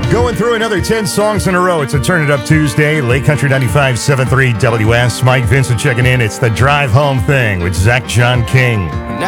Going through another 10 songs in a row. It's a Turn It Up Tuesday. Lake Country 95.73 WS. Mike Vincent checking in. It's the Drive Home Thing with Zach John King. Now